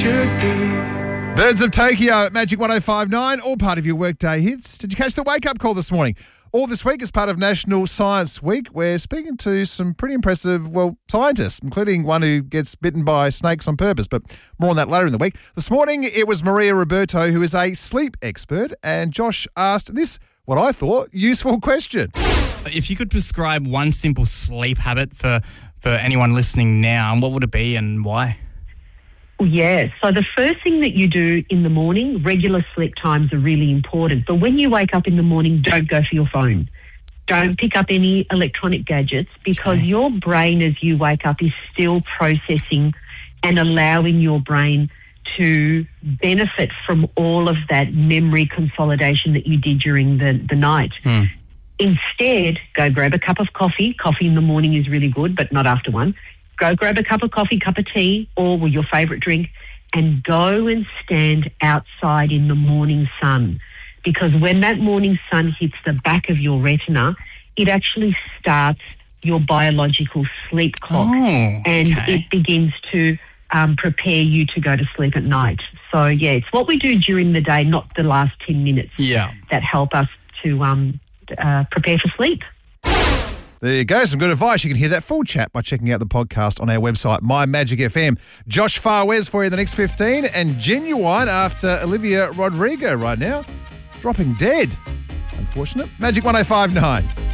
should be. Birds of Tokyo at Magic 105.9, all part of your workday hits. Did you catch the wake-up call this morning? All this week as part of National Science Week, we're speaking to some pretty impressive, scientists, including one who gets bitten by snakes on purpose, but more on that later in the week. This morning, it was Maria Roberto, who is a sleep expert, and Josh asked this, what I thought, useful question. If you could prescribe one simple sleep habit for anyone listening now, what would it be and why? Yeah, so the first thing that you do in the morning, regular sleep times are really important. But when you wake up in the morning, don't go for your phone. Don't pick up any electronic gadgets because your brain as you wake up is still processing and allowing your brain to benefit from all of that memory consolidation that you did during the night. Instead, go grab a cup of coffee. Coffee in the morning is really good, but not after one. Go grab a cup of coffee, cup of tea, or your favourite drink, and go and stand outside in the morning sun. Because when that morning sun hits the back of your retina, it actually starts your biological sleep clock. And it begins to prepare you to go to sleep at night. So, yeah, it's what we do during the day, not the last 10 minutes, that help us to prepare for sleep. There you go, some good advice. You can hear that full chat by checking out the podcast on our website, My Magic FM. Josh Farwes for you the next 15, and Genuine after Olivia Rodrigo right now, dropping dead. Unfortunate. Magic 105.9.